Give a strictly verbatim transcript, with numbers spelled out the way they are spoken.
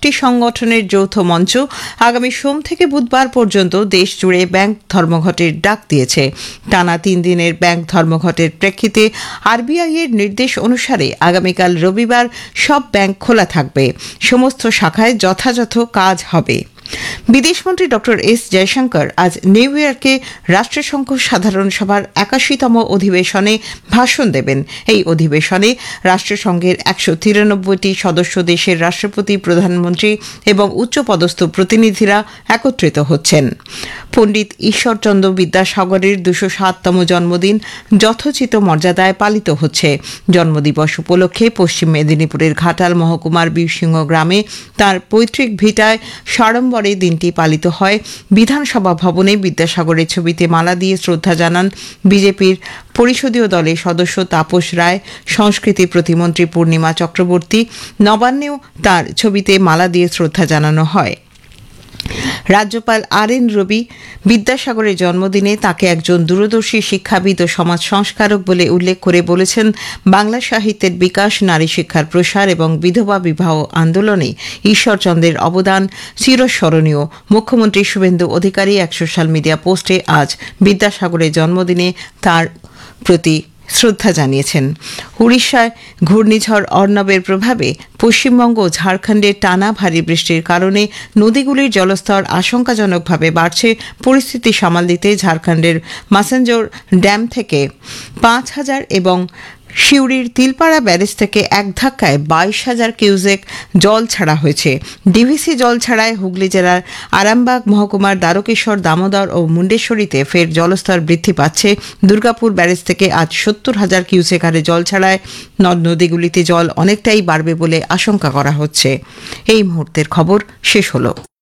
পাঁচটি সংগঠনের যৌথ মঞ্চ আগামী সোম থেকে বুধবার পর্যন্ত দেশ জুড়ে ব্যাংক ধর্মঘটের ডাক দিয়েছে। টানা তিন দিনের ব্যাংক ধর্মঘটের প্রেক্ষিতে আরবিআই এর নির্দেশ অনুসারে আগামীকাল রবিবার সব ব্যাংক খোলা থাকবে। সমস্ত শাখায় যথাযথ কাজ হবে। বিদেশমন্ত্রী ডক্টর এস জয়শঙ্কর আজ নিউ ইয়র্কে রাষ্ট্রসংঘ সাধারণ সভার একাশিতম অধিবেশনে ভাষণ দেবেন। এই অধিবেশনে রাষ্ট্রসংঘের একশো তিরানব্বইটি সদস্য দেশের রাষ্ট্রপতি, প্রধানমন্ত্রী এবং উচ্চপদস্থ প্রতিনিধিরা একত্রিত হচ্ছেন। পণ্ডিত ঈশ্বরচন্দ্র বিদ্যাসাগরের দুশো সাততম জন্মদিন যথোচিত মর্যাদায় পালিত হচ্ছে। জন্মদিবস উপলক্ষে পশ্চিম মেদিনীপুরের ঘাটাল মহকুমার বীরসিংহ গ্রামে তাঁর পৈতৃক ভিটায় সাড়ম্বরে দিনটি পালিত হয়। বিধানসভা ভবনে বিদ্যাসাগরের ছবিতে মালা দিয়ে শ্রদ্ধা জানান বিজেপির পরিষদীয় দলের সদস্য তাপস রায়, সংস্কৃতি প্রতিমন্ত্রী পূর্ণিমা চক্রবর্তী। নবান্নেও তাঁর ছবিতে মালা দিয়ে শ্রদ্ধা জানানো হয়। রাজ্যপাল আর এন রবি বিদ্যাসাগরের জন্মদিনে তাকে একজন দূরদর্শী শিক্ষাবিদ ও সমাজ সংস্কারক বলে উল্লেখ করে বলেছেন, বাংলা সাহিত্যের বিকাশ, নারী শিক্ষার প্রসার এবং বিধবা বিবাহ আন্দোলনে ঈশ্বরচন্দ্রের অবদান চিরস্মরণীয়। মুখ্যমন্ত্রী শুভেন্দু অধিকারী এক সোশ্যাল মিডিয়া পোস্টে আজ বিদ্যাসাগরের জন্মদিনে তার প্রতি শ্রদ্ধা জানিয়েছেন। উড়িষ্যায় ঘূর্ণিঝড় অর্ণবের প্রভাবে পশ্চিমবঙ্গ ও ঝাড়খণ্ডের টানা ভারী বৃষ্টির কারণে নদীগুলির জলস্তর আশঙ্কাজনকভাবে বাড়ছে। পরিস্থিতি সামাল দিতে ঝাড়খণ্ডের মাসাঞ্জোর ড্যাম থেকে পাঁচ হাজার এবং সিউড়ির তিলপাড়া ব্যারেজ থেকে এক ধাক্কায় বাইশ হাজার কিউসেক জল ছাড়া হয়েছে। ডিভিসি জল ছাড়ায় হুগলি জেলার আরামবাগ মহকুমার দ্বারকেশ্বর, দামোদর ও মুন্ডেশ্বরীতে ফের জলস্তর বৃদ্ধি পাচ্ছে। দুর্গাপুর ব্যারেজ থেকে আজ সত্তর হাজার কিউসেক হারে জল ছাড়ায় নদ নদীগুলিতে জল অনেকটাই বাড়বে বলে আশঙ্কা করা হচ্ছে। এই মুহূর্তের খবর শেষ হলো।